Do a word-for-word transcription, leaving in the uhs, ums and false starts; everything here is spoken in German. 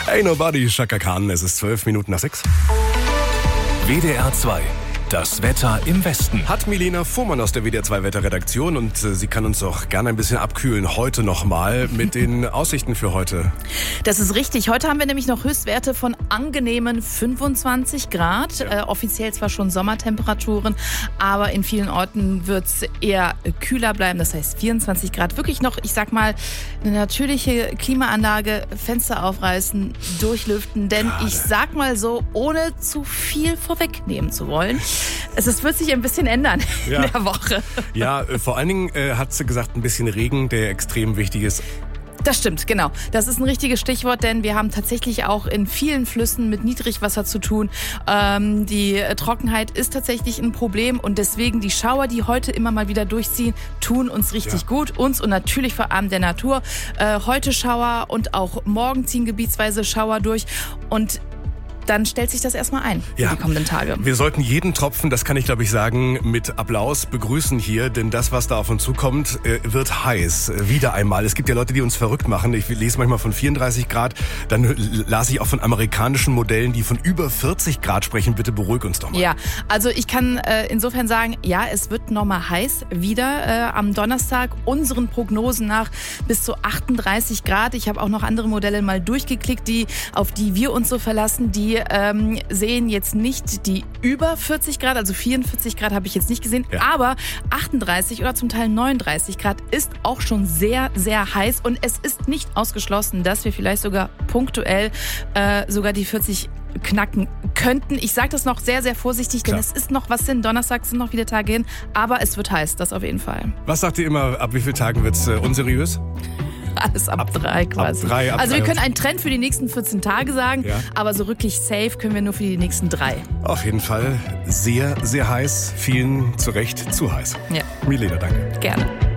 Hey Nobody, Chaka Khan, es ist zwölf Minuten nach sechs. W D R zwei. Das Wetter im Westen. Hat Milena Fuhrmann aus der W D R zwei Wetterredaktion und äh, sie kann uns auch gerne ein bisschen abkühlen heute nochmal mit den Aussichten für heute. Das ist richtig. Heute haben wir nämlich noch Höchstwerte von angenehmen fünfundzwanzig Grad. Ja. Äh, offiziell zwar schon Sommertemperaturen, aber in vielen Orten wird es eher kühler bleiben. Das heißt vierundzwanzig Grad. Wirklich noch, ich sag mal, eine natürliche Klimaanlage, Fenster aufreißen, durchlüften. Denn Gerade. ich sag mal so, ohne zu viel vorwegnehmen zu wollen, Es ist, wird sich ein bisschen ändern ja. in der Woche. Ja, äh, vor allen Dingen äh, hat sie gesagt, ein bisschen Regen, der extrem wichtig ist. Das stimmt, genau. Das ist ein richtiges Stichwort, denn wir haben tatsächlich auch in vielen Flüssen mit Niedrigwasser zu tun. Ähm, die Trockenheit ist tatsächlich ein Problem und deswegen die Schauer, die heute immer mal wieder durchziehen, tun uns richtig ja. gut. Uns und natürlich vor allem der Natur. Äh, heute Schauer und auch morgen ziehen gebietsweise Schauer durch und dann stellt sich das erstmal ein für ja. die kommenden Tage. Wir sollten jeden Tropfen, das kann ich glaube ich sagen, mit Applaus begrüßen hier, denn das, was da auf uns zukommt, wird heiß. Wieder einmal. Es gibt ja Leute, die uns verrückt machen. Ich lese manchmal von vierunddreißig Grad, dann las ich auch von amerikanischen Modellen, die von über vierzig Grad sprechen. Bitte beruhig uns doch mal. Ja, also ich kann äh, insofern sagen, ja, es wird nochmal heiß wieder äh, am Donnerstag. Unseren Prognosen nach bis zu achtunddreißig Grad. Ich habe auch noch andere Modelle mal durchgeklickt, die auf die wir uns so verlassen, die ähm, sehen jetzt nicht die über vierzig Grad, also vierundvierzig Grad habe ich jetzt nicht gesehen, ja. aber achtunddreißig oder zum Teil neununddreißig Grad ist auch schon sehr, sehr heiß und es ist nicht ausgeschlossen, dass wir vielleicht sogar punktuell äh, sogar die vierzig knacken könnten. Ich sage das noch sehr, sehr vorsichtig, denn Klar. es ist noch was hin. Donnerstag sind noch wieder Tage hin, aber es wird heiß, das auf jeden Fall. Was sagt ihr immer, ab wie vielen Tagen wird es äh, unseriös? Alles ab, ab drei quasi. Ab drei, ab also wir drei können einen Trend für die nächsten vierzehn Tage sagen, ja. aber so wirklich safe können wir nur für die nächsten drei. Auf jeden Fall sehr, sehr heiß. Vielen zu Recht zu heiß. Ja. Milena, danke. Gerne.